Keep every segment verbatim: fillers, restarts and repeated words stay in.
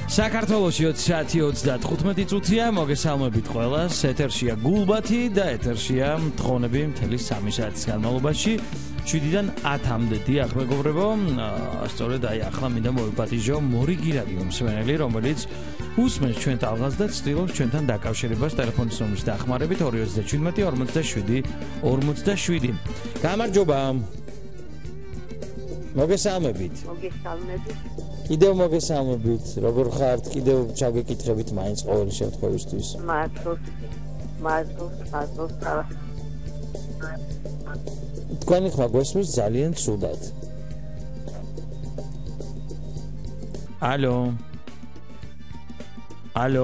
საქართველოში ოცი ოცდათხუთმეტი წუთია, მოგესალმებით ყველას. ეთერშია გულბათი და ეთერშია თხოვნები მთელი სამი საათის განმავლობაში. შვიდიდან ათამდე დიახ მეგობრებო, სწორედ აი ახლა მინდა მოვიპატიჟო მორიგი რადიო მსმენელი, რომელიც უსმენს ჩვენ ტალღას და ცდილობს ჩვენთან დაკავშირებას ტელეფონის ნომრის დახმარებით ორი ოცდაშვიდმეტი ორმოცდაშვიდი ორმოცდაშვიდი. გამარჯობა. მოგესალმებით. მოგესალმებით. კიდევ მოგესალმებით. როგორ ხართ? კიდევ ჩაგეკითხებით მაინც ყოველი შემთხვევისთვის. მადლობს. მადლობს, მადლობს. თქვენი ხმა გვესმის ძალიან ცუდად. ალო. ალო.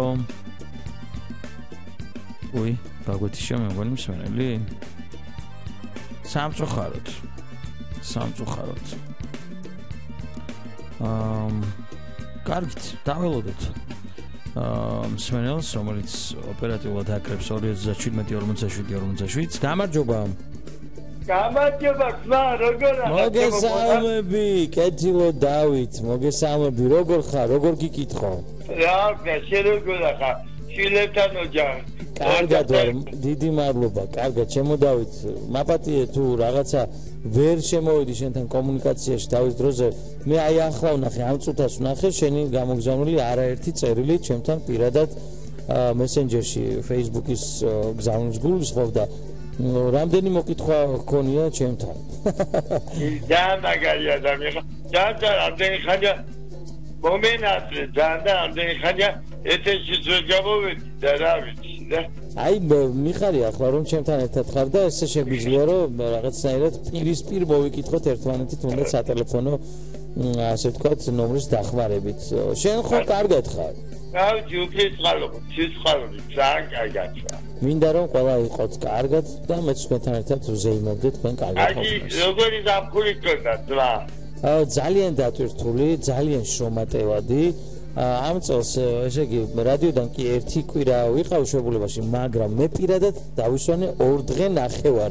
უი, გაგვეთიშა მეგონი მსმენელი? სამწუხაროდ. სამწუხაროდ. აა კარგით, დაველოდოთ. აა მსმენელს, რომელიც ოპერატიულად აკრებს ორი ოცდაშვიდმეტი ორმოცდაშვიდი ორმოცდაშვიდს. გამარჯობა. გამარჯობა, ხმა, როგორ ახლა? მოგესალმები, კეთილო დავით, მოგესალმები, როგორ ხარ, როგორ გიკითხო? რა ვქნა, შენ როგორ ახლა? შილებთან ოჯახ. კარგად ვარ, დიდი მადლობა, კარგად, ჩემო დავით, მაპატიე თუ რაღაცა ვერ შემოვიდი შენთან კომუნიკაციაში თავის დროზე, მე აი ახლა ვნახე, ამ წუთას ვნახე შენი გამოგზავნილი არაერთი წერილი ჩემთან პირადად მესენჯერში, Facebook-ის გზავნის გულისხმობ და რამდენი მოკითხვა ჰქონია ჩემთან. ძალიან მაგარი ადამიანი ხარ. ძალიან რამდენი ხანია მომენატრე, ძალიან რამდენი ხანია ეთერში ვერ გამოვედი და რა ვიცი და აი მიხარი ახლა რომ ჩემთან ერთად ხარ და ესე შეგვიძლია რომ რაღაცნაირად პირისპირ მოვიკითხოთ ერთმანეთი თუნდაც სატელეფონო ასე ვთქვათ ნომრის დახმარებით. შენ ხო კარგად ხარ? რა ვიცი, უკითხალობ, სიცხალობ, ძალიან კარგად ხარ. მინდა რომ ყველა იყოთ კარგად და მეც თქვენთან ერთად ვზეიმობდე თქვენ კარგად ყოფნას. აი როგორი ზაფხული გქონდა ძმა? ძალიან დატვირთული, ძალიან შრომატევადი. ამ წელს ესე იგი რადიოდან კი ერთი კვირა ვიყავ მშობლებაში, მაგრამ მე პირადად დავისვანე ორ დღე ნახევარი.